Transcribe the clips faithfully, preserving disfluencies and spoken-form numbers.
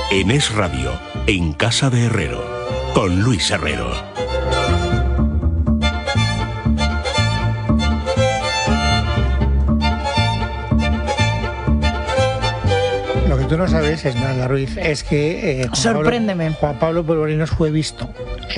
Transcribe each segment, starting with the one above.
En Es Radio, en Casa de Herrero, con Luis Herrero. Lo que tú no sabes, Esmeralda Ruiz, es que eh, Juan sorpréndeme. Pablo, Juan Pablo Polvorinos fue visto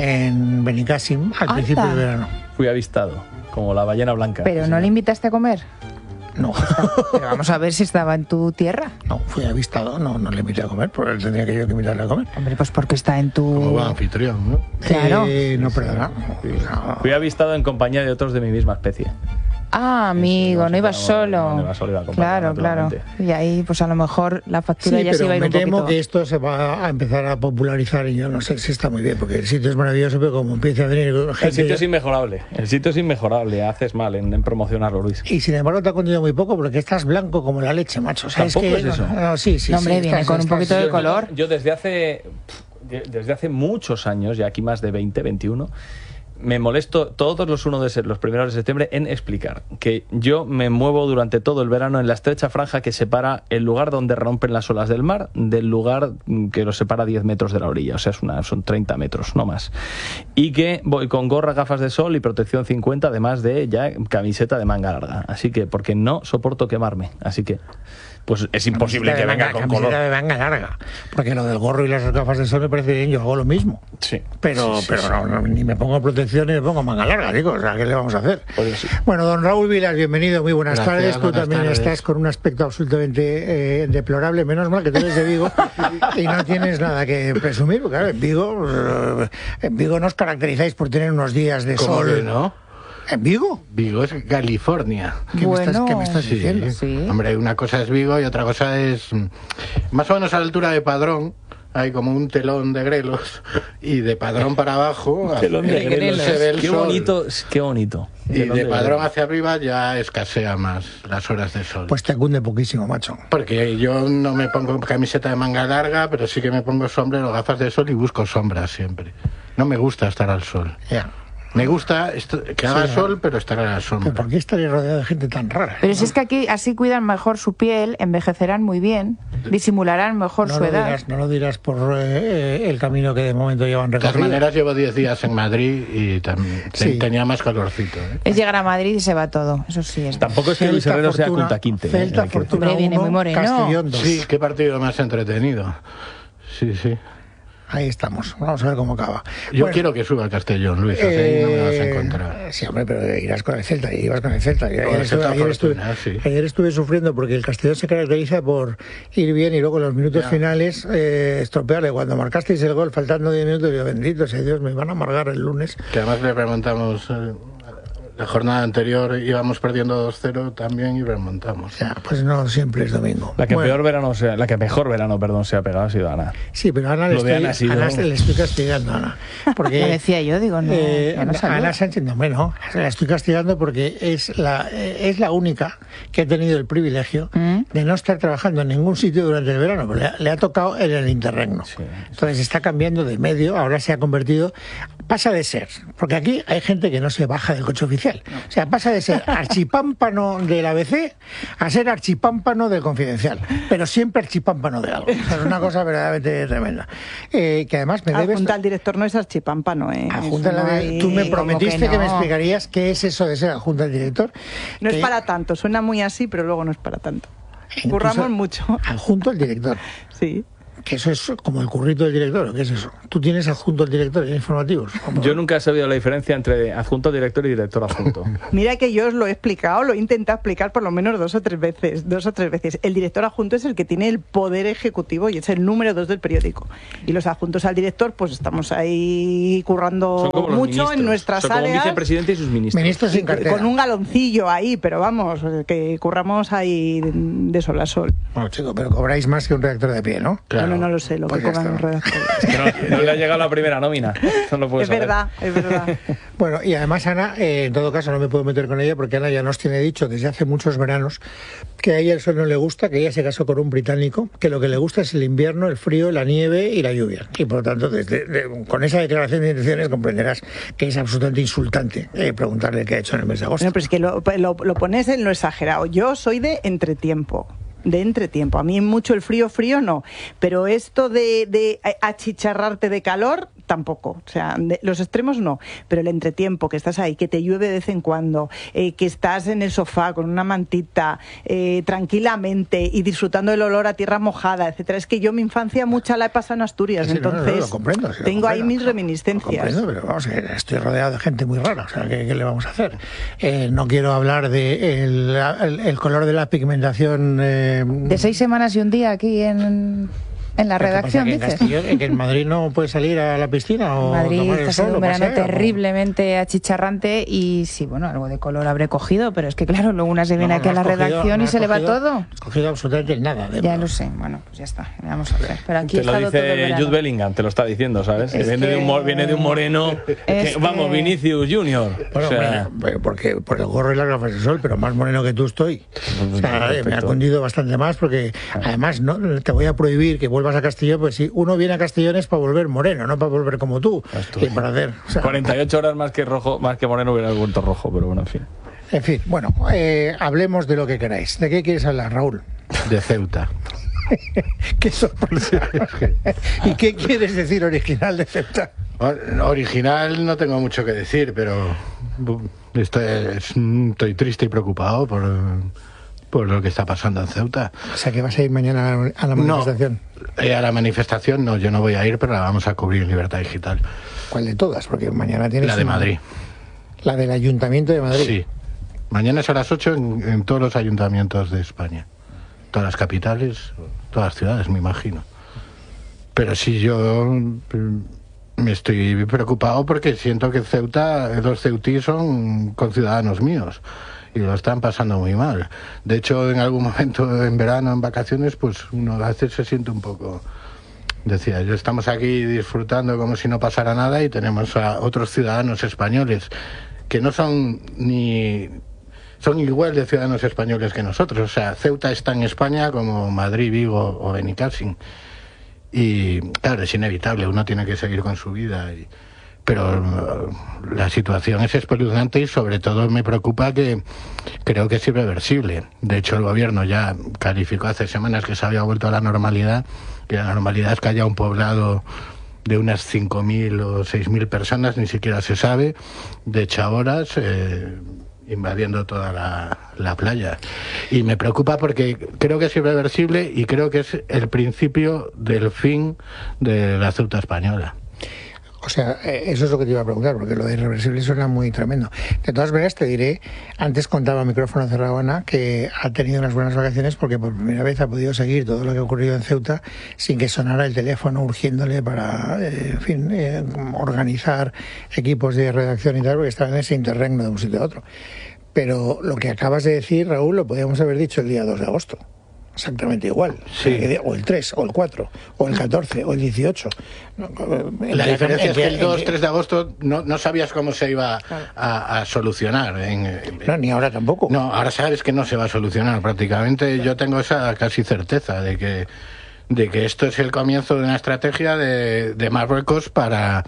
en Benicàssim al Anda. principio del verano. Fui avistado, como la ballena blanca. ¿Pero no le invitaste a comer? No, Pero vamos a ver si estaba en tu tierra. no, fui avistado, no, no le invité a comer, porque él tendría que yo que invitarle a comer. Hombre, pues porque está en tu... Como buen anfitrión, ¿no? Claro. Eh, no, perdona. No. Fui avistado en compañía de otros de mi misma especie. Ah, amigo, no ibas solo. No iba solo, iba acompañado, Claro, claro. naturalmente. Y ahí, pues a lo mejor la factura Sí, ya se pero iba a ir me un temo poquito. que esto se va a empezar a popularizar y yo no sé si está muy bien, porque el sitio es maravilloso, pero como empieza a venir gente... El sitio es inmejorable. El sitio es inmejorable. Haces mal en, en promocionarlo, Luis. Y sin embargo te ha contado muy poco, porque estás blanco como la leche, macho. O sea, Tampoco que, es eso. No, no, sí, sí, No, hombre, sí, viene con un poquito de Yo- color. Yo, desde hace desde hace muchos años, ya aquí más de veinte, veintiuno, me molesto todos los uno de se- los primeros de septiembre en explicar que yo me muevo durante todo el verano en la estrecha franja que separa el lugar donde rompen las olas del mar del lugar que lo separa diez metros de la orilla, o sea, es una, son treinta metros, no más. Y que voy con gorra, gafas de sol y protección cincuenta, además de ya camiseta de manga larga. Así que, porque no soporto quemarme. Así que, pues es imposible que venga con camiseta color. de manga larga, porque lo del gorro y las gafas de sol me parece bien, yo hago lo mismo. Sí. Pero, Sí, sí, pero sí. No, no, ni me pongo protección ni me pongo manga larga, digo, o sea, ¿qué le vamos a hacer? Pues sí. Bueno, don Raúl Vilas, bienvenido, muy buenas Gracias, tardes. Tú buenas también tardes. estás con un aspecto absolutamente eh, deplorable, menos mal que tú eres de Vigo y no tienes nada que presumir, porque claro, en Vigo, eh, en Vigo no os caracterizáis por tener unos días de ¿Cómo sol. que no? ¿En Vigo? Vigo es California. ¿Qué, me estás, Bueno. qué me estás Sí. diciendo? Sí. Hombre, una cosa es Vigo y otra cosa es mm, más o menos a la altura de Padrón. Hay como un telón de grelos y de Padrón para abajo Telón de se grelos. ve el Qué sol. bonito, qué bonito. Y Telón de de Padrón grelos. hacia arriba ya escasea más las horas de sol. Pues te cunde poquísimo, macho. Porque yo no me pongo camiseta de manga larga, pero sí que me pongo sombrero, gafas de sol y busco sombras siempre. No me gusta estar al sol. Ya. Me gusta esto- que haga Sí, sol, pero estar a la ¿Pero sombra. por qué estaría rodeado de gente tan rara? Pero si es que aquí así cuidan mejor su piel, envejecerán muy bien, disimularán mejor No su lo, edad. dirás, no lo dirás por eh, el camino que de momento llevan De todas recorrido. maneras, llevo diez días en Madrid y también Sí. tenía más calorcito. ¿eh? Es llegar a Madrid y se va todo, eso sí es. Tampoco es que Luis Celta, Herrero sea Fortuna, Kunta Kinte. ¿eh? Celta, Hay que- Fortuna Hombre, viene uno, muy moreno. Castellón dos. Sí, qué partido más entretenido. Sí, sí. Ahí estamos. Vamos a ver cómo acaba. Yo Bueno, quiero que suba el Castellón, Luis, así no me vas a eh, encontrar. Sí, hombre, pero irás con el Celta, y ibas con el Celta. Ayer, Con el estuve, Celta ayer estuve- Fortuna, sí. ayer estuve sufriendo porque el Castellón se caracteriza por ir bien y luego en los minutos Ya. finales eh, estropearle. Cuando marcasteis el gol faltando diez minutos, yo, bendito sea Dios, me van a amargar el lunes. Que además le remontamos. eh, la jornada anterior íbamos perdiendo dos cero también y remontamos. Ya, pues no siempre es domingo. La que Bueno, peor verano sea, la que mejor verano, perdón, se ha pegado ha sido Ana. Sí, pero Ana le, Lo de estoy, Ana ha sido- Ana le estoy castigando a Ana. Porque, Lo decía yo, digo, no, eh, ya no sabía. Ana Sánchez, no, hombre, no, la estoy castigando porque es la, eh, es la única que ha tenido el privilegio ¿Mm? de no estar trabajando en ningún sitio durante el verano, pero le, ha- le ha tocado en el interregno. Sí. Entonces está cambiando de medio, ahora se ha convertido, pasa de ser, porque aquí hay gente que no se baja del coche oficial, o sea, pasa de ser archipámpano del A B C a ser archipámpano del Confidencial, pero siempre archipámpano de algo. O sea, es una cosa verdaderamente tremenda. Eh, que además me debes... Adjunta al director no es archipámpano, ¿eh? Adjunta Eso la no de- hay- Tú me como prometiste que que, me no. explicarías qué es eso de ser adjunta al director. No es que- para tanto, suena muy así, pero luego no es para tanto. incluso Curramos mucho. Adjunto al director. Sí. Que eso es como el currito del director, ¿o qué es eso? ¿Tú tienes adjunto al director en informativos? ¿Cómo? Yo nunca he sabido la diferencia entre adjunto al director y director adjunto. Mira que yo os lo he explicado, lo he intentado explicar por lo menos dos o tres veces. Dos o tres veces. El director adjunto es el que tiene el poder ejecutivo y es el número dos del periódico. Y los adjuntos al director, pues estamos ahí currando Son como los mucho ministros. en nuestras Son como un áreas. vicepresidente y sus ministros. Ministros sin cartera. Con un galoncillo ahí, pero vamos, que curramos ahí de sol a sol. Bueno, chico, pero cobráis más que un redactor de pie, ¿no? Claro. No, no, no lo sé, lo Pues que ya cobran los está. redactores. Que no, no le ha llegado la primera nómina. No lo puedes Es saber. verdad, es verdad. Bueno, y además Ana, eh, en todo caso no me puedo meter con ella porque Ana ya nos tiene dicho desde hace muchos veranos que a ella el sol no le gusta, que ella se casó con un británico, que lo que le gusta es el invierno, el frío, la nieve y la lluvia. Y por lo tanto, desde, de- con esa declaración de intenciones comprenderás que es absolutamente insultante eh, preguntarle qué ha hecho en el mes de agosto. Bueno, pero es que lo, lo, lo pones en lo exagerado. Yo soy de entretiempo. de entretiempo. A mí mucho el frío, frío no, pero esto de, de achicharrarte de calor, tampoco. O sea, de, los extremos no, pero el entretiempo, que estás ahí, que te llueve de vez en cuando, eh, que estás en el sofá con una mantita, eh, tranquilamente y disfrutando del olor a tierra mojada, etcétera. Es que yo mi infancia mucha la he pasado en Asturias, sí, entonces no, no, lo comprendo, sí, tengo lo ahí comprendo, mis reminiscencias. Lo comprendo, pero vamos, estoy rodeado de gente muy rara, o sea, ¿qué, qué le vamos a hacer? Eh, no quiero hablar de el, el, el color de la pigmentación... Eh, de seis semanas y un día aquí en... En la redacción, que dices. En Castellón, que en Madrid no puede salir a la piscina o Madrid tomar el está sol, siendo un o verano pasear, terriblemente achicharrante y sí, bueno, algo de color habré cogido, pero es que claro, luego una se viene no, aquí no a la has cogido, redacción no y se le va cogido, todo. No has cogido absolutamente nada. De Ya verdad. lo sé, bueno, pues ya está, vamos a ver. Pero aquí te he lo estado todo el dice verano. Jude Bellingham, te lo está diciendo, ¿sabes? Que Es viene, que- de un, mo- viene de un moreno, que, Es vamos, que- Vinicius Junior. Bueno, o sea, hombre, porque por el gorro y las gafas de sol, pero más moreno que tú estoy. O sea, Perfecto. me ha cundido bastante más porque además no te voy a prohibir que vuelvas a Castellón, pues si uno viene a Castellón es para volver moreno, no para volver como tú. Asturias. Y para hacer, o sea, cuarenta y ocho horas más que rojo, más que moreno hubiera vuelto rojo, pero bueno, en fin. en fin, bueno, eh, hablemos de lo que queráis. ¿De qué quieres hablar, Raúl? De Ceuta. Qué sorpresa. ¿Y qué quieres decir original de Ceuta? O- Original no tengo mucho que decir, pero bu- estoy, estoy triste y preocupado por, por lo que está pasando en Ceuta. O sea, que vas a ir mañana a la, a la manifestación. No, eh, a la manifestación no, yo no voy a ir, pero la vamos a cubrir en Libertad Digital. ¿Cuál de todas? Porque mañana tienes La de una- Madrid. La del Ayuntamiento de Madrid. Sí. Mañana es a las ocho en, en todos los ayuntamientos de España. Todas las capitales, todas las ciudades, me imagino. Pero sí, yo mm, me estoy preocupado porque siento que Ceuta, los ceutí son conciudadanos míos y lo están pasando muy mal. De hecho, en algún momento en verano, en vacaciones, pues uno a veces se siente un poco... Decía, yo estamos aquí disfrutando como si no pasara nada y tenemos a otros ciudadanos españoles que no son ni... son igual de ciudadanos españoles que nosotros. O sea, Ceuta está en España como Madrid, Vigo o Benicàssim. Y claro, es inevitable, uno tiene que seguir con su vida. Y, pero uh, la situación es espeluznante y sobre todo me preocupa que creo que es irreversible. De hecho, el gobierno ya calificó hace semanas que se había vuelto a la normalidad, que la normalidad es que haya un poblado de unas cinco mil o seis mil personas, ni siquiera se sabe, de chaboras, eh, invadiendo toda la, la playa. Y me preocupa porque creo que es irreversible y creo que es el principio del fin de la Ceuta española. O sea, eh, eso es lo que te iba a preguntar, porque lo de irreversible suena muy tremendo. De todas maneras, te diré, antes contaba a micrófono cerrado Ana, que ha tenido unas buenas vacaciones porque por primera vez ha podido seguir todo lo que ha ocurrido en Ceuta sin que sonara el teléfono urgiéndole para, eh, en fin, eh, organizar equipos de redacción y tal, porque estaba en ese interregno de un sitio a otro. Pero lo que acabas de decir, Raúl, lo podíamos haber dicho el día dos de agosto. Exactamente igual. Sí. O el tres, o el cuatro, o el catorce, o el dieciocho. La diferencia es que el dos tres de agosto no, no sabías cómo se iba a, a solucionar. En, en- No, ni ahora tampoco. No, ahora sabes que no se va a solucionar prácticamente. Yo tengo esa casi certeza de que, de que esto es el comienzo de una estrategia de, de Marruecos para...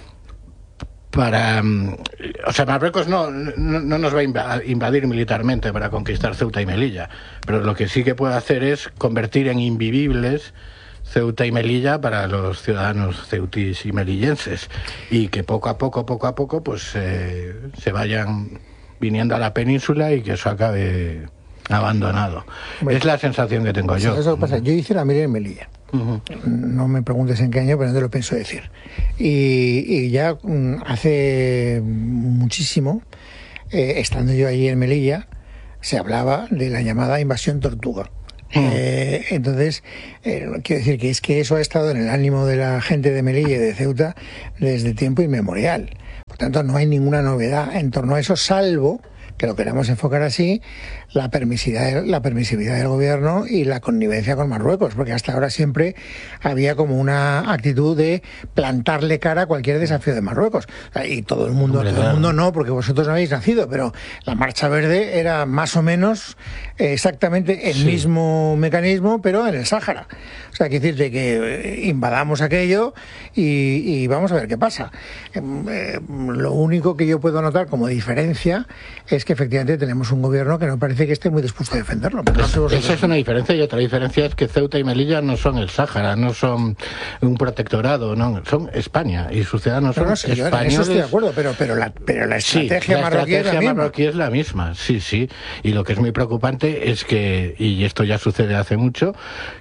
para mm, o sea, Marruecos no, no, no nos va a inva- invadir militarmente para conquistar Ceuta y Melilla, pero lo que sí que puede hacer es convertir en invivibles Ceuta y Melilla para los ciudadanos ceutís y melillenses, y que poco a poco, poco a poco, pues eh, se vayan viniendo a la península y que eso acabe abandonado. Bueno, es la sensación que tengo yo. ¿Sabes lo que pasa? Yo hice la mili en Melilla. Ujú. No me preguntes en qué año, pero no te lo pienso decir. Y, y ya mm, hace muchísimo, eh, estando yo allí en Melilla, se hablaba de la llamada invasión tortuga. Eh, entonces, eh, quiero decir que es que eso ha estado en el ánimo de la gente de Melilla y de Ceuta desde tiempo inmemorial. Por tanto, no hay ninguna novedad en torno a eso, salvo que lo queramos enfocar así, la permisividad, la permisividad del gobierno y la connivencia con Marruecos, porque hasta ahora siempre había como una actitud de plantarle cara a cualquier desafío de Marruecos. Y todo el mundo, Hombre, todo el claro. mundo no, porque vosotros no habéis nacido, pero la Marcha Verde era más o menos eh, exactamente el Sí. mismo mecanismo, pero en el Sáhara. O sea, hay que decirte que eh, invadamos aquello y, y vamos a ver qué pasa. Eh, eh, lo único que yo puedo notar como diferencia es que que efectivamente tenemos un gobierno que no parece que esté muy dispuesto a defenderlo. Pero no sé vosotros. Esa es una diferencia, y otra diferencia es que Ceuta y Melilla no son el Sáhara, no son un protectorado, no, son España, y sus ciudadanos son no, no, sí, yo en españoles. eso estoy de acuerdo, pero, pero, la, pero la estrategia, sí, la marroquí, estrategia es la marroquí es la misma, sí, sí. Y lo que es muy preocupante es que, y esto ya sucede hace mucho,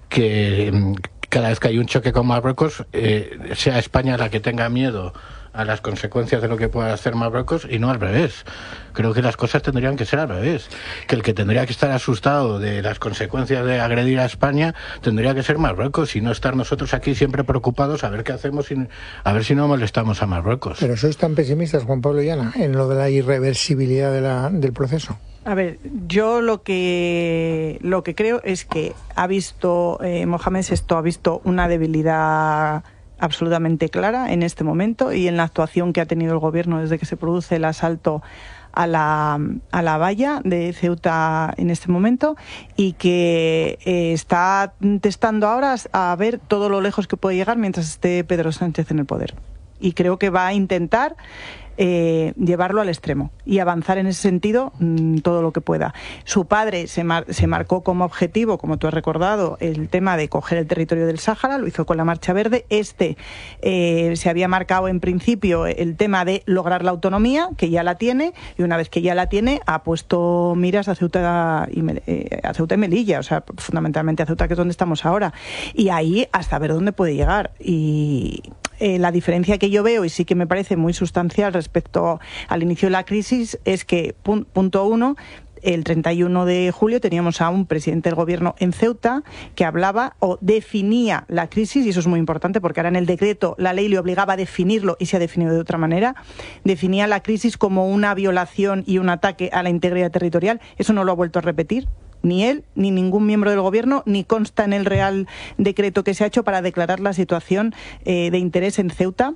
que cada vez que hay un choque con Marruecos, eh, sea España la que tenga miedo a las consecuencias de lo que pueda hacer Marruecos y no al revés. Creo que las cosas tendrían que ser al revés. Que el que tendría que estar asustado de las consecuencias de agredir a España tendría que ser Marruecos y no estar nosotros aquí siempre preocupados a ver qué hacemos y a ver si no molestamos a Marruecos. Pero sois tan pesimistas, Juan Pablo y Ana, en lo de la irreversibilidad de la, del proceso. A ver, yo lo que lo que creo es que ha visto eh, Mohamed sexto ha visto una debilidad absolutamente clara en este momento y en la actuación que ha tenido el gobierno desde que se produce el asalto a la, a la valla de Ceuta en este momento, y que eh, está testando ahora a ver todo lo lejos que puede llegar mientras esté Pedro Sánchez en el poder. Y creo que va a intentar Eh, llevarlo al extremo y avanzar en ese sentido mmm, todo lo que pueda. Su padre se, mar se marcó como objetivo, como tú has recordado, el tema de coger el territorio del Sáhara, lo hizo con la Marcha Verde. Este eh, se había marcado en principio el tema de lograr la autonomía, que ya la tiene, y una vez que ya la tiene ha puesto miras a Ceuta y, eh, a Ceuta y Melilla, o sea, fundamentalmente a Ceuta, que es donde estamos ahora, y ahí hasta ver dónde puede llegar. Y Eh, la diferencia que yo veo, y sí que me parece muy sustancial respecto al inicio de la crisis, es que, pun punto uno, el treinta y uno de julio teníamos a un presidente del gobierno en Ceuta que hablaba o definía la crisis, y eso es muy importante porque ahora en el decreto la ley le obligaba a definirlo y se ha definido de otra manera. Definía la crisis como una violación y un ataque a la integridad territorial. Eso no lo ha vuelto a repetir ni él, ni ningún miembro del gobierno, ni consta en el Real Decreto que se ha hecho para declarar la situación eh, de interés en Ceuta.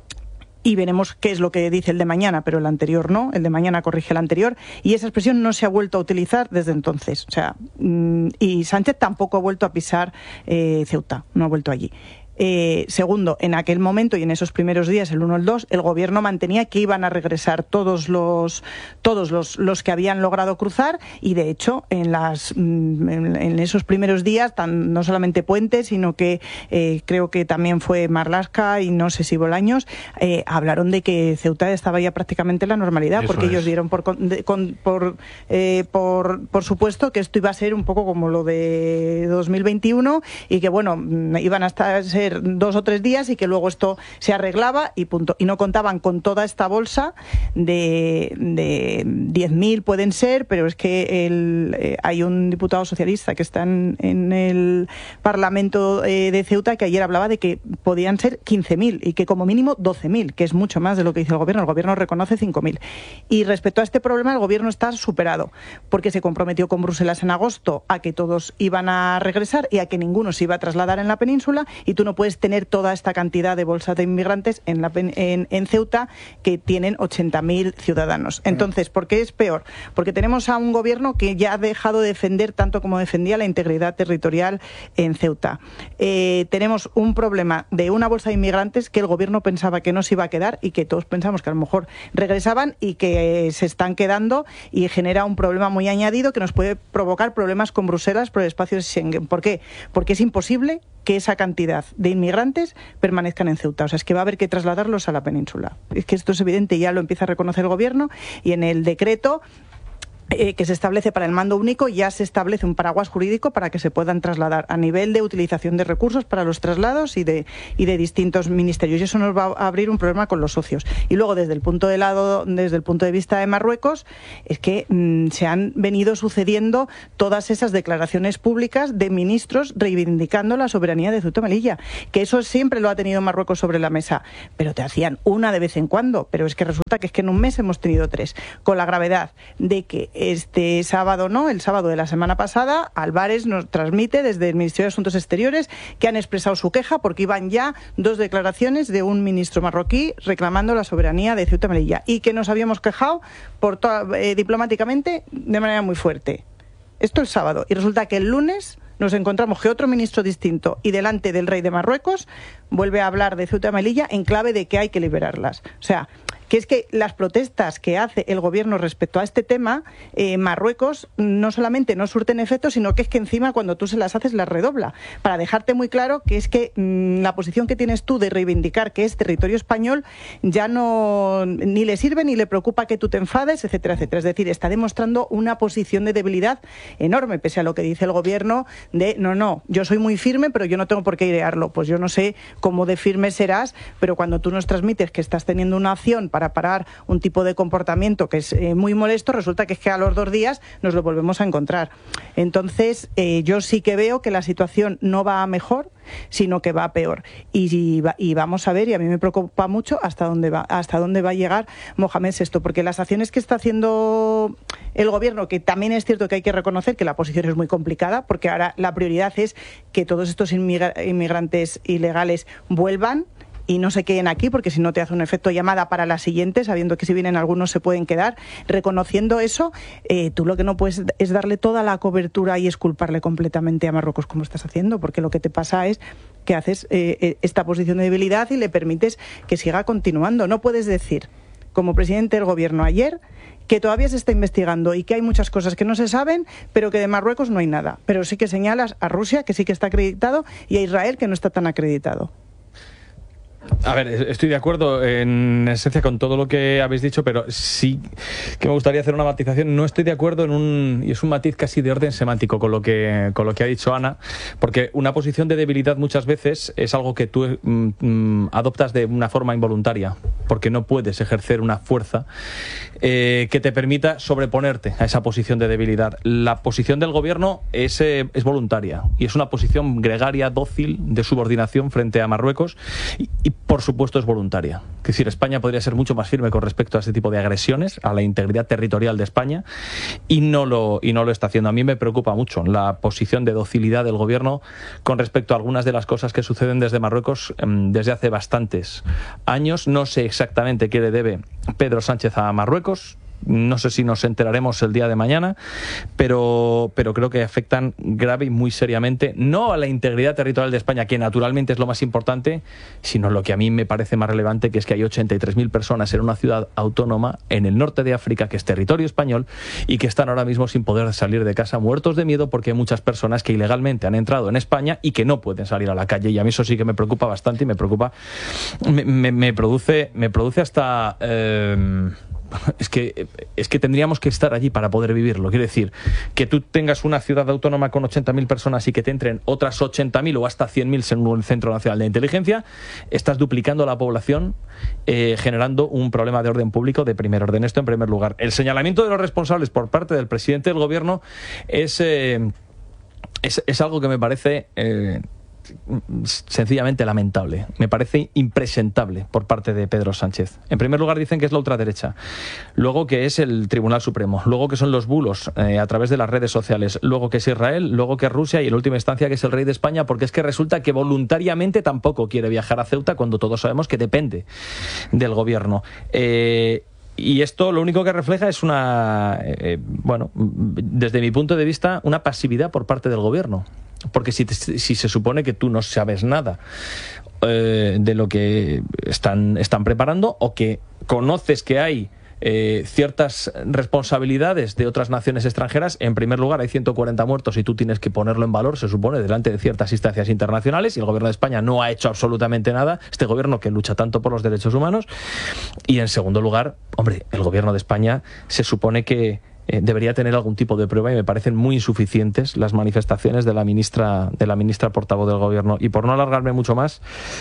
Y veremos qué es lo que dice el de mañana, pero el anterior no, el de mañana corrige el anterior, y esa expresión no se ha vuelto a utilizar desde entonces. O sea, mmm, y Sánchez tampoco ha vuelto a pisar eh, Ceuta, no ha vuelto allí. Eh, segundo, en aquel momento y en esos primeros días, el uno o el dos, el gobierno mantenía que iban a regresar todos los todos los, los que habían logrado cruzar, y de hecho en las en, en esos primeros días, tan, no solamente Puente, sino que eh, creo que también fue Marlaska y no sé si Bolaños, eh, hablaron de que Ceuta estaba ya prácticamente en la normalidad. Eso porque es. Ellos dieron por de, con, por, eh, por por supuesto que esto iba a ser un poco como lo de dos mil veintiuno, y que bueno, iban a estar ser dos o tres días y que luego esto se arreglaba y punto. Y no contaban con toda esta bolsa de, de diez mil, pueden ser, pero es que el, eh, hay un diputado socialista que está en, en el Parlamento eh, de Ceuta, que ayer hablaba de que podían ser quince mil y que como mínimo doce mil, que es mucho más de lo que dice el gobierno. El gobierno reconoce cinco mil. Y respecto a este problema, el gobierno está superado, porque se comprometió con Bruselas en agosto a que todos iban a regresar y a que ninguno se iba a trasladar en la península, y tú no puedes tener toda esta cantidad de bolsas de inmigrantes en, la, en, en Ceuta, que tienen ochenta mil ciudadanos. Entonces, ¿por qué es peor? Porque tenemos a un gobierno que ya ha dejado de defender tanto como defendía la integridad territorial en Ceuta. Eh, tenemos un problema de una bolsa de inmigrantes que el gobierno pensaba que no se iba a quedar y que todos pensamos que a lo mejor regresaban, y que eh, se están quedando, y genera un problema muy añadido que nos puede provocar problemas con Bruselas por el espacio de Schengen. ¿Por qué? Porque es imposible que esa cantidad de inmigrantes permanezcan en Ceuta. O sea, es que va a haber que trasladarlos a la península. Es que esto es evidente, ya lo empieza a reconocer el gobierno, y en el decreto Eh, que se establece para el mando único ya se establece un paraguas jurídico para que se puedan trasladar a nivel de utilización de recursos para los traslados y de, y de distintos ministerios, y eso nos va a abrir un problema con los socios. Y luego desde el punto de lado, desde el punto de vista de Marruecos, es que mmm, se han venido sucediendo todas esas declaraciones públicas de ministros reivindicando la soberanía de Ceuta y Melilla, que eso siempre lo ha tenido Marruecos sobre la mesa, pero te hacían una de vez en cuando, pero es que resulta que es que en un mes hemos tenido tres, con la gravedad de que este sábado, no, el sábado de la semana pasada, Álvarez nos transmite desde el Ministerio de Asuntos Exteriores que han expresado su queja porque iban ya dos declaraciones de un ministro marroquí reclamando la soberanía de Ceuta y Melilla, y que nos habíamos quejado por eh, diplomáticamente de manera muy fuerte. Esto el sábado, y resulta que el lunes nos encontramos que otro ministro distinto y delante del rey de Marruecos vuelve a hablar de Ceuta y Melilla en clave de que hay que liberarlas. O sea, que es que las protestas que hace el gobierno respecto a este tema, eh, Marruecos no solamente no surten efecto, sino que es que encima cuando tú se las haces las redobla, para dejarte muy claro que es que mmm, la posición que tienes tú de reivindicar que es territorio español ya no ni le sirve ni le preocupa que tú te enfades, etcétera, etcétera. Es decir, está demostrando una posición de debilidad enorme, pese a lo que dice el gobierno de no, no, yo soy muy firme, pero yo no tengo por qué idearlo. Pues yo no sé cómo de firme serás, pero cuando tú nos transmites que estás teniendo una acción para parar un tipo de comportamiento que es eh, muy molesto, resulta que es que a los dos días nos lo volvemos a encontrar. Entonces, eh, yo sí que veo que la situación no va a mejor, sino que va a peor. Y, y, y vamos a ver, y a mí me preocupa mucho hasta dónde va, hasta dónde va a llegar Mohamed sexto, porque las acciones que está haciendo el gobierno, que también es cierto que hay que reconocer que la posición es muy complicada, porque ahora la prioridad es que todos estos inmigrantes ilegales vuelvan y no se queden aquí, porque si no te hace un efecto llamada para la siguiente, sabiendo que si vienen algunos se pueden quedar. Reconociendo eso, eh, tú lo que no puedes es darle toda la cobertura y esculparle completamente a Marruecos como estás haciendo, porque lo que te pasa es que haces eh, esta posición de debilidad y le permites que siga continuando. No puedes decir, como presidente del gobierno ayer, que todavía se está investigando y que hay muchas cosas que no se saben, pero que de Marruecos no hay nada. Pero sí que señalas a Rusia, que sí que está acreditado, y a Israel, que no está tan acreditado. A ver, estoy de acuerdo en esencia con todo lo que habéis dicho, pero sí que me gustaría hacer una matización. No estoy de acuerdo en un, y es un matiz casi de orden semántico con lo que con lo que ha dicho Ana, porque una posición de debilidad muchas veces es algo que tú mm, adoptas de una forma involuntaria, porque no puedes ejercer una fuerza eh, que te permita sobreponerte a esa posición de debilidad. La posición del gobierno es, eh, es voluntaria y es una posición gregaria, dócil, de subordinación frente a Marruecos y, y por supuesto es voluntaria. Es decir, España podría ser mucho más firme con respecto a este tipo de agresiones, a la integridad territorial de España, y no lo, y no lo está haciendo. A mí me preocupa mucho la posición de docilidad del gobierno con respecto a algunas de las cosas que suceden desde Marruecos eh, desde hace bastantes años. No sé exactamente qué le debe Pedro Sánchez a Marruecos. No sé si nos enteraremos el día de mañana, pero, pero creo que afectan grave y muy seriamente, no a la integridad territorial de España, que naturalmente es lo más importante, sino lo que a mí me parece más relevante, que es que hay ochenta y tres mil personas en una ciudad autónoma en el norte de África, que es territorio español, y que están ahora mismo sin poder salir de casa, muertos de miedo, porque hay muchas personas que ilegalmente han entrado en España y que no pueden salir a la calle. Y a mí eso sí que me preocupa bastante y me preocupa, me, me, me produce, me produce hasta... Eh, Es que, es que tendríamos que estar allí para poder vivirlo. Quiero decir, que tú tengas una ciudad autónoma con ochenta mil personas y que te entren otras ochenta mil o hasta cien mil según el Centro Nacional de Inteligencia, estás duplicando la población, eh, generando un problema de orden público de primer orden. Esto en primer lugar. El señalamiento de los responsables por parte del presidente del gobierno es, eh, es, es algo que me parece... Eh, sencillamente lamentable, me parece impresentable por parte de Pedro Sánchez. En primer lugar dicen que es la ultraderecha, luego que es el Tribunal Supremo, luego que son los bulos eh, a través de las redes sociales, luego que es Israel, luego que es Rusia y en última instancia que es el rey de España, porque es que resulta que voluntariamente tampoco quiere viajar a Ceuta cuando todos sabemos que depende del gobierno. Eh, Y esto lo único que refleja es una, eh, bueno, desde mi punto de vista, una pasividad por parte del gobierno. Porque si, te, si se supone que tú no sabes nada eh, de lo que están, están preparando, o que conoces que hay eh, ciertas responsabilidades de otras naciones extranjeras, en primer lugar hay ciento cuarenta muertos y tú tienes que ponerlo en valor, se supone, delante de ciertas instancias internacionales, y el gobierno de España no ha hecho absolutamente nada, este gobierno que lucha tanto por los derechos humanos. Y en segundo lugar, hombre, el gobierno de España se supone que Eh, debería tener algún tipo de prueba, y me parecen muy insuficientes las manifestaciones de la ministra de la ministra portavoz del gobierno. Y por no alargarme mucho más,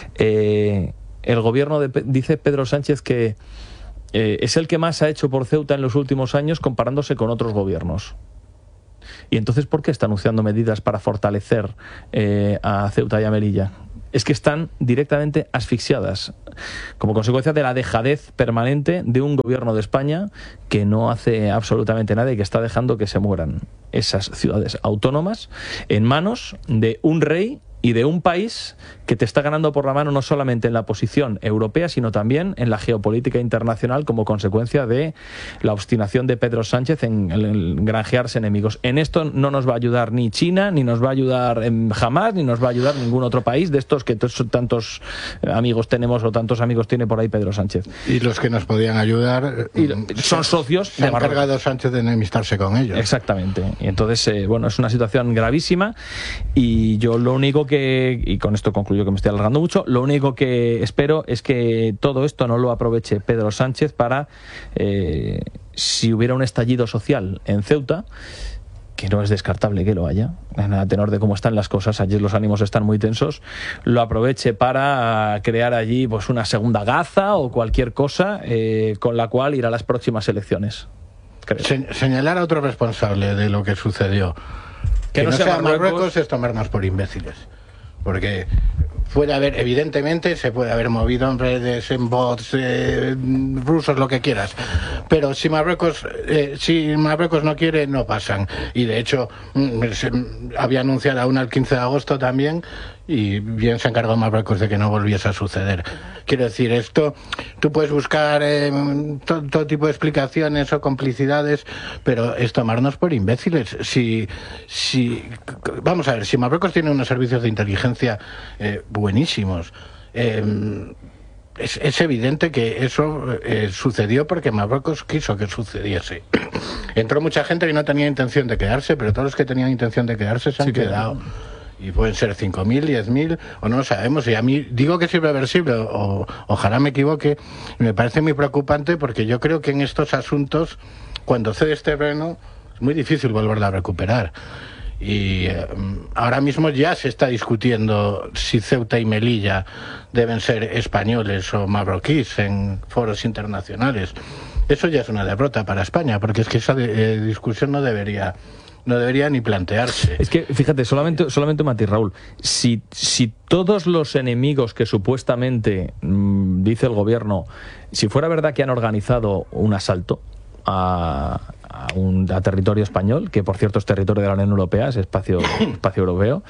eh, el gobierno de, dice Pedro Sánchez que eh, es el que más ha hecho por Ceuta en los últimos años comparándose con otros gobiernos. Y entonces, ¿por qué está anunciando medidas para fortalecer eh, a Ceuta y a Melilla? Es que están directamente asfixiadas como consecuencia de la dejadez permanente de un gobierno de España que no hace absolutamente nada y que está dejando que se mueran esas ciudades autónomas en manos de un rey y de un país que te está ganando por la mano no solamente en la posición europea, sino también en la geopolítica internacional como consecuencia de la obstinación de Pedro Sánchez en, en, en granjearse enemigos. En esto no nos va a ayudar ni China, ni nos va a ayudar en Hamas, ni nos va a ayudar ningún otro país de estos que tantos amigos tenemos o tantos amigos tiene por ahí Pedro Sánchez. Y los que nos podían ayudar y son socios se ha encargado Sánchez de enemistarse con ellos. Exactamente. Y entonces, eh, bueno, es una situación gravísima y yo lo único que, y con esto concluyo que me estoy alargando mucho, lo único que espero es que todo esto no lo aproveche Pedro Sánchez para, eh, si hubiera un estallido social en Ceuta, que no es descartable que lo haya, a tenor de cómo están las cosas, allí los ánimos están muy tensos, lo aproveche para crear allí pues una segunda Gaza o cualquier cosa eh, con la cual ir a las próximas elecciones. Se, señalar a otro responsable de lo que sucedió. Que, que no, no sea Marruecos, Marruecos es tomarnos por imbéciles. Porque puede haber, evidentemente, se puede haber movido en redes, en bots, eh, rusos, lo que quieras. Pero si Marruecos, eh, si Marruecos no quiere, no pasan. Y de hecho, se, había anunciado aún el quince de agosto también, y bien se encargó Marruecos de que no volviese a suceder. Quiero decir, esto, tú puedes buscar eh, todo, todo tipo de explicaciones o complicidades, pero es tomarnos por imbéciles. Si, si, vamos a ver, si Marruecos tiene unos servicios de inteligencia eh, buenísimos, eh, es, es evidente que eso eh, sucedió porque Marruecos quiso que sucediese. Entró mucha gente que no tenía intención de quedarse, pero todos los que tenían intención de quedarse se han sí, quedado. Que... Y pueden ser cinco mil, diez mil, o no lo sabemos. Y a mí digo que es irreversible, o ojalá me equivoque. Me parece muy preocupante porque yo creo que en estos asuntos, cuando cedes terreno, es muy difícil volverla a recuperar. Y eh, ahora mismo ya se está discutiendo si Ceuta y Melilla deben ser españoles o marroquíes en foros internacionales. Eso ya es una derrota para España, porque es que esa de, eh, discusión no debería... no debería ni plantearse. Es que, fíjate, solamente, solamente un matiz, Raúl. Si, si todos los enemigos que supuestamente mmm, dice el gobierno, si fuera verdad que han organizado un asalto a, a, un, a territorio español, que por cierto es territorio de la Unión Europea, es espacio, espacio europeo,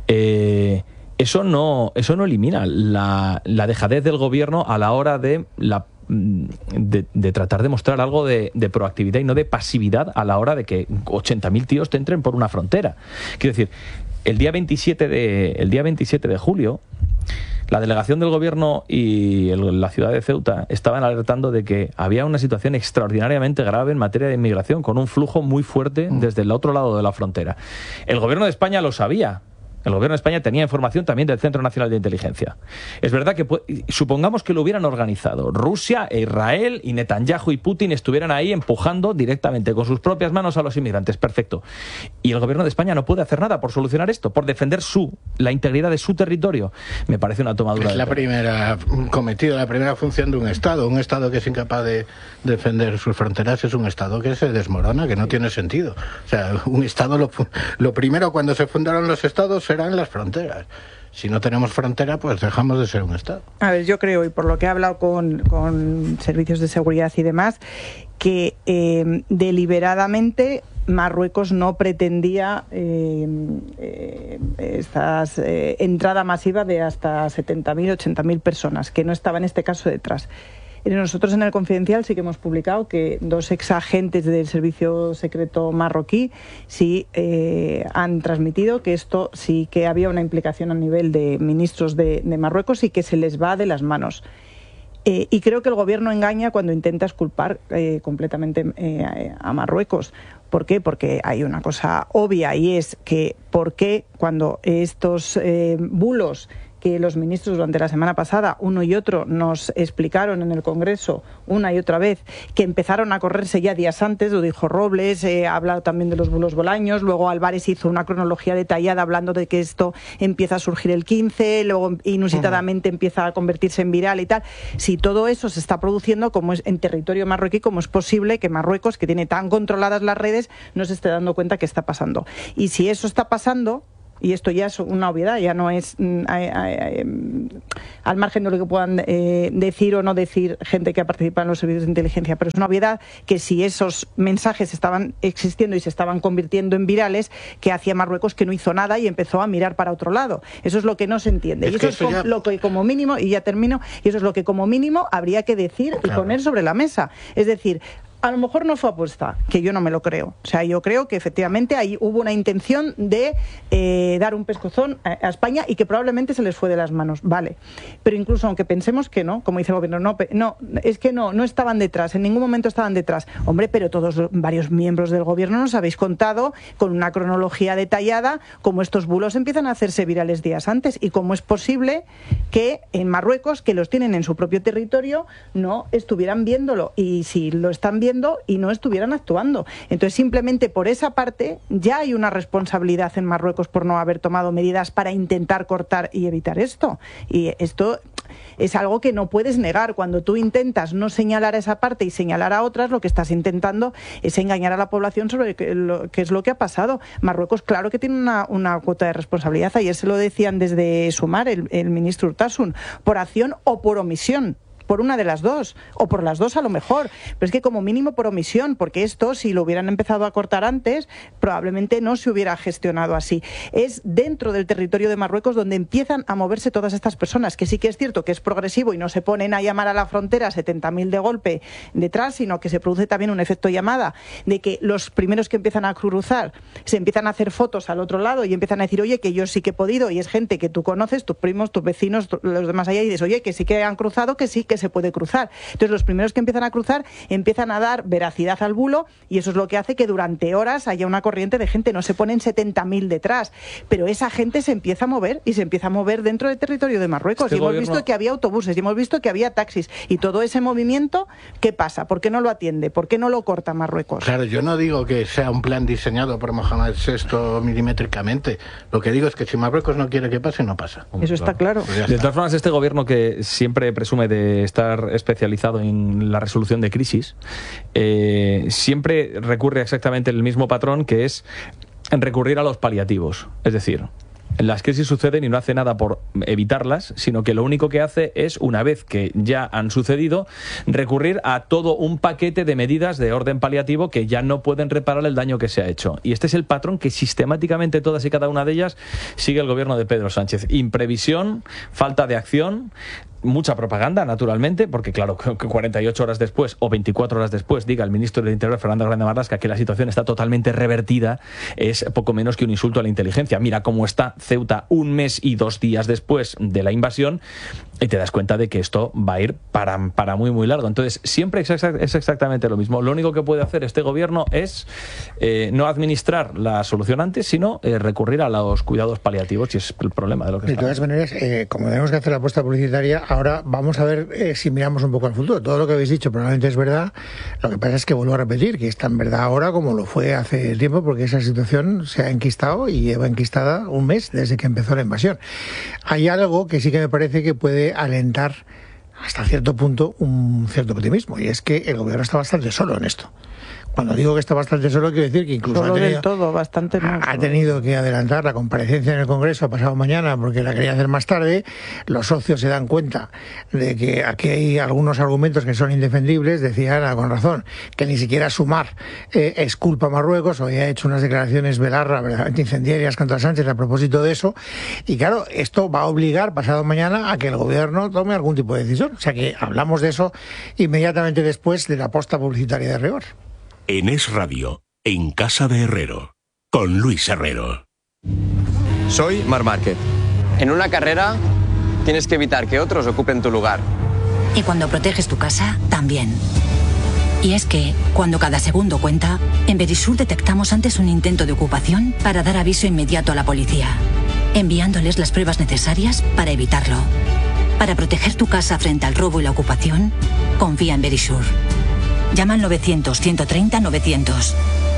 eh, eso no, eso no elimina la, la dejadez del gobierno a la hora de la De, de tratar de mostrar algo de, de proactividad y no de pasividad a la hora de que ochenta mil tíos te entren por una frontera. Quiero decir, el día veintisiete de, el día veintisiete de julio, la delegación del gobierno y el, la ciudad de Ceuta estaban alertando de que había una situación extraordinariamente grave en materia de inmigración, con un flujo muy fuerte desde el otro lado de la frontera. El gobierno de España lo sabía. El gobierno de España tenía información también del Centro Nacional de Inteligencia. Es verdad que, supongamos que lo hubieran organizado, Rusia e Israel y Netanyahu y Putin estuvieran ahí empujando directamente con sus propias manos a los inmigrantes. Perfecto. Y el gobierno de España no puede hacer nada por solucionar esto, por defender su, la integridad de su territorio. Me parece una tomadura es de la pelo. primera cometido, la primera función de un Estado. Un Estado que es incapaz de defender sus fronteras es un Estado que se desmorona, que no tiene sentido. O sea, un Estado, lo, lo primero cuando se fundaron los Estados serán las fronteras. Si no tenemos frontera, pues dejamos de ser un Estado. A ver, yo creo, y por lo que he hablado con, con servicios de seguridad y demás, que eh, deliberadamente Marruecos no pretendía eh, eh, esta eh, entrada masiva de hasta setenta mil, ochenta mil personas, que no estaba en este caso detrás. Nosotros en el Confidencial sí que hemos publicado que dos exagentes del servicio secreto marroquí sí eh, han transmitido que esto sí que había una implicación a nivel de ministros de, de Marruecos y que se les va de las manos. Eh, y creo que el gobierno engaña cuando intenta exculpar eh, completamente eh, a Marruecos. ¿Por qué? Porque hay una cosa obvia y es que ¿por qué cuando estos eh, bulos que los ministros durante la semana pasada, uno y otro, nos explicaron en el Congreso una y otra vez, que empezaron a correrse ya días antes, lo dijo Robles, eh, ha hablado también de los bulos Bolaños, luego Álvarez hizo una cronología detallada hablando de que esto empieza a surgir el quince, luego inusitadamente uh-huh. empieza a convertirse en viral y tal. Si todo eso se está produciendo como es en territorio marroquí, ¿cómo es posible que Marruecos, que tiene tan controladas las redes, no se esté dando cuenta que está pasando? Y si eso está pasando, y esto ya es una obviedad, ya no es mm, a, a, a, al margen de lo que puedan eh, decir o no decir gente que ha participado en los servicios de inteligencia, pero es una obviedad que si esos mensajes estaban existiendo y se estaban convirtiendo en virales, que hacía Marruecos que no hizo nada y empezó a mirar para otro lado. Eso es lo que no se entiende. Es y eso, eso es ya... lo que como mínimo, y ya termino, y eso es lo que como mínimo habría que decir y claro. poner sobre la mesa. Es decir, a lo mejor no fue apuesta, que yo no me lo creo. O sea, yo creo que efectivamente ahí hubo una intención de eh, dar un pescozón a, a España y que probablemente se les fue de las manos. Vale. Pero incluso aunque pensemos que no, como dice el gobierno, no, no, es que no, no estaban detrás, en ningún momento estaban detrás. Hombre, pero todos los, varios miembros del gobierno nos habéis contado con una cronología detallada cómo estos bulos empiezan a hacerse virales días antes y cómo es posible que en Marruecos, que los tienen en su propio territorio, no estuvieran viéndolo. Y si lo están viendo y no estuvieran actuando. Entonces, simplemente por esa parte ya hay una responsabilidad en Marruecos por no haber tomado medidas para intentar cortar y evitar esto. Y esto es algo que no puedes negar. Cuando tú intentas no señalar a esa parte y señalar a otras, lo que estás intentando es engañar a la población sobre qué lo, qué es lo que ha pasado. Marruecos, claro que tiene una, una cuota de responsabilidad. Ayer se lo decían desde Sumar, el, el ministro Urtasun, por acción o por omisión. Por una de las dos, o por las dos a lo mejor, pero es que como mínimo por omisión, porque esto, si lo hubieran empezado a cortar antes, probablemente no se hubiera gestionado así. Es dentro del territorio de Marruecos donde empiezan a moverse todas estas personas, que sí que es cierto que es progresivo y no se ponen a llamar a la frontera setenta mil de golpe detrás, sino que se produce también un efecto llamada, de que los primeros que empiezan a cruzar se empiezan a hacer fotos al otro lado y empiezan a decir, oye, que yo sí que he podido, y es gente que tú conoces, tus primos, tus vecinos, los demás allá, y dices, oye, que sí que han cruzado, que sí que se puede cruzar. Entonces los primeros que empiezan a cruzar empiezan a dar veracidad al bulo y eso es lo que hace que durante horas haya una corriente de gente, no se ponen setenta mil detrás, pero esa gente se empieza a mover y se empieza a mover dentro del territorio de Marruecos. Este y hemos gobierno... visto que había autobuses y hemos visto que había taxis y todo ese movimiento, ¿qué pasa? ¿Por qué no lo atiende? ¿Por qué no lo corta Marruecos? Claro, yo no digo que sea un plan diseñado por Mohamed sexto milimétricamente. Lo que digo es que si Marruecos no quiere que pase, no pasa. Eso está claro. Pues de todas formas, este gobierno que siempre presume de estar especializado en la resolución de crisis, eh, siempre recurre exactamente el mismo patrón, que es recurrir a los paliativos. Es decir, las crisis suceden y no hace nada por evitarlas, sino que lo único que hace es, una vez que ya han sucedido, recurrir a todo un paquete de medidas de orden paliativo que ya no pueden reparar el daño que se ha hecho. Y este es el patrón que sistemáticamente todas y cada una de ellas sigue el gobierno de Pedro Sánchez. Imprevisión, falta de acción, mucha propaganda, naturalmente, porque claro, que cuarenta y ocho horas después o veinticuatro horas después diga el ministro del Interior, Fernando Grande Marlaska, que la situación está totalmente revertida, es poco menos que un insulto a la inteligencia. Mira cómo está Ceuta un mes y dos días después de la invasión y te das cuenta de que esto va a ir para, para muy, muy largo. Entonces, siempre es, es exactamente lo mismo. Lo único que puede hacer este gobierno es eh, no administrar la solución antes, sino eh, recurrir a los cuidados paliativos, y es el problema de lo que de está. todas maneras, eh, como tenemos que hacer la apuesta publicitaria, ahora vamos a ver eh, si miramos un poco al futuro. Todo lo que habéis dicho probablemente es verdad. Lo que pasa es que vuelvo a repetir que es tan verdad ahora como lo fue hace tiempo, porque esa situación se ha enquistado y lleva enquistada un mes desde que empezó la invasión. Hay algo que sí que me parece que puede alentar hasta cierto punto un cierto optimismo, y es que el gobierno está bastante solo en esto. Cuando digo que está bastante solo, quiero decir que incluso solo ha tenido, del todo, bastante no, ha tenido que adelantar la comparecencia en el Congreso pasado mañana porque la quería hacer más tarde. Los socios se dan cuenta de que aquí hay algunos argumentos que son indefendibles. Decía Ana, con razón, que ni siquiera Sumar eh, es culpa a Marruecos. Hoy ha hecho unas declaraciones Belarra verdaderamente incendiarias contra Sánchez a propósito de eso. Y claro, esto va a obligar pasado mañana a que el gobierno tome algún tipo de decisión. O sea que hablamos de eso inmediatamente después de la posta publicitaria de rigor. En Es Radio, en Casa de Herrero, con Luis Herrero. Soy Marc Márquez. En una carrera tienes que evitar que otros ocupen tu lugar. Y cuando proteges tu casa, también. Y es que, cuando cada segundo cuenta, en Verisur detectamos antes un intento de ocupación para dar aviso inmediato a la policía, enviándoles las pruebas necesarias para evitarlo. Para proteger tu casa frente al robo y la ocupación, confía en Verisur. Llama al novecientos, ciento treinta, novecientos.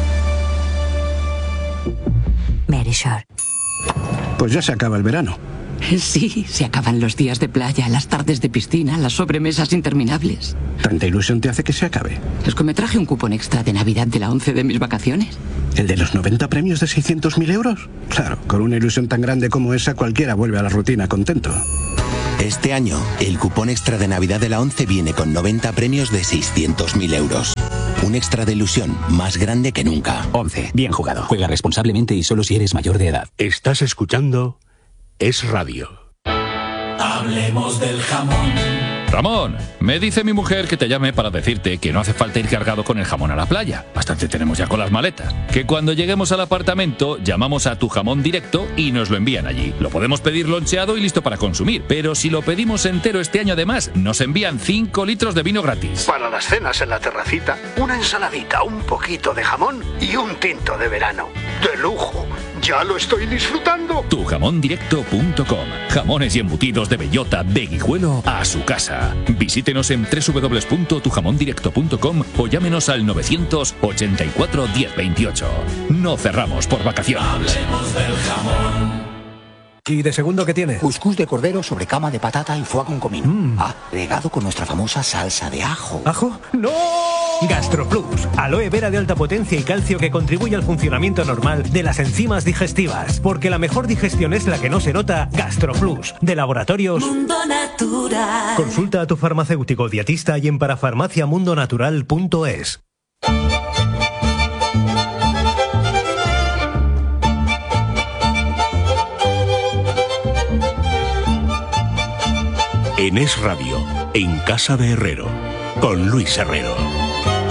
Verisur. Pues ya se acaba el verano. Sí, se acaban los días de playa, las tardes de piscina, las sobremesas interminables. ¿Tanta ilusión te hace que se acabe? Es que me traje un cupón extra de Navidad de la once de mis vacaciones. ¿El de los noventa premios de seiscientos mil euros? Claro, con una ilusión tan grande como esa, cualquiera vuelve a la rutina contento. Este año, el cupón extra de Navidad de la ONCE viene con noventa premios de seiscientos mil euros. Un extra de ilusión más grande que nunca. ONCE. Bien jugado. Juega responsablemente y solo si eres mayor de edad. Estás escuchando Es Radio. Hablemos del jamón. Ramón, me dice mi mujer que te llame para decirte que no hace falta ir cargado con el jamón a la playa. Bastante tenemos ya con las maletas. Que cuando lleguemos al apartamento, llamamos a Tu Jamón Directo y nos lo envían allí. Lo podemos pedir loncheado y listo para consumir. Pero si lo pedimos entero este año además, nos envían cinco litros de vino gratis. Para las cenas en la terracita, una ensaladita, un poquito de jamón y un tinto de verano. ¡De lujo! ¡Ya lo estoy disfrutando! tu jamón directo punto com. Jamones y embutidos de bellota de Guijuelo a su casa. Visítenos en doble u doble u doble u punto tu jamón directo punto com o llámenos al novecientos ochenta y cuatro diez veintiocho. No cerramos por vacaciones. Hablemos del jamón. ¿Y de segundo qué tiene? Cuscús de cordero sobre cama de patata y foie con comino. Mm. Ah, regado con nuestra famosa salsa de ajo. ¿Ajo? ¡No! GastroPlus, aloe vera de alta potencia y calcio que contribuye al funcionamiento normal de las enzimas digestivas. Porque la mejor digestión es la que no se nota. GastroPlus, de Laboratorios Mundo Natural. Consulta a tu farmacéutico dietista y en parafarmacia mundo natural punto es. En Es Radio, en Casa de Herrero, con Luis Herrero.